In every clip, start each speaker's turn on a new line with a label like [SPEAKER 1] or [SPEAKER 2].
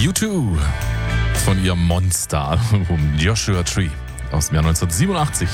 [SPEAKER 1] U2 von ihrem Monster-Album Joshua Tree aus dem Jahr 1987.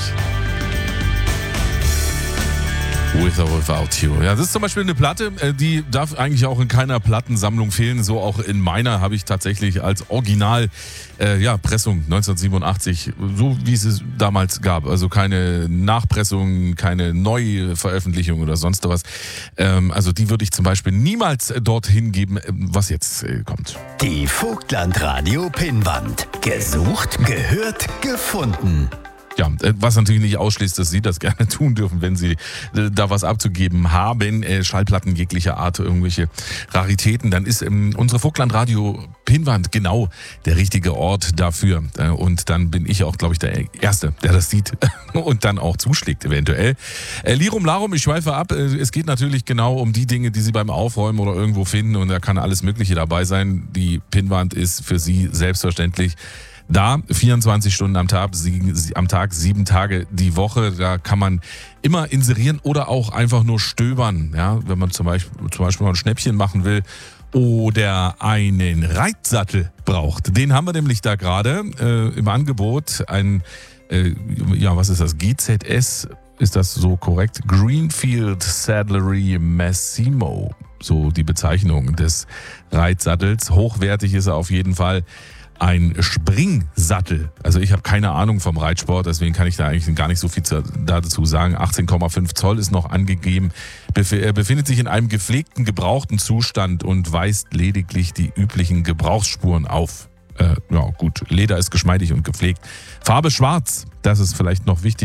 [SPEAKER 1] With or Without You. Ja, das ist zum Beispiel eine Platte, die darf eigentlich auch in keiner Plattensammlung fehlen. So auch in meiner habe ich tatsächlich als Original Pressung 1987, so wie es damals gab. Also keine Nachpressung, keine Neuveröffentlichung oder sonst was. Also die würde ich zum Beispiel niemals dorthin geben, was jetzt kommt.
[SPEAKER 2] Die Vogtland-Radio Pinnwand. Gesucht, gehört, gefunden.
[SPEAKER 1] Ja, was natürlich nicht ausschließt, dass Sie das gerne tun dürfen, wenn Sie da was abzugeben haben, Schallplatten jeglicher Art, irgendwelche Raritäten, dann ist unsere Vogtland-Radio Pinnwand genau der richtige Ort dafür. Und dann bin ich auch, glaube ich, der Erste, der das sieht und dann auch zuschlägt eventuell. Lirum Larum, ich schweife ab. Es geht natürlich genau um die Dinge, die Sie beim Aufräumen oder irgendwo finden, und da kann alles Mögliche dabei sein. Die Pinnwand ist für Sie selbstverständlich da, 24 Stunden am Tag, 7 Tage die Woche. Da kann man immer inserieren oder auch einfach nur stöbern. Ja, wenn man zum Beispiel mal ein Schnäppchen machen will oder einen Reitsattel braucht. Den haben wir nämlich da gerade im Angebot. Was ist das? GZS, ist das so korrekt? Greenfield Saddlery Massimo, so die Bezeichnung des Reitsattels. Hochwertig ist er auf jeden Fall. Ein Springsattel. Also ich habe keine Ahnung vom Reitsport, deswegen kann ich da eigentlich gar nicht so viel dazu sagen. 18,5 Zoll ist noch angegeben. Er befindet sich in einem gepflegten, gebrauchten Zustand und weist lediglich die üblichen Gebrauchsspuren auf. Leder ist geschmeidig und gepflegt. Farbe schwarz, das ist vielleicht noch wichtig.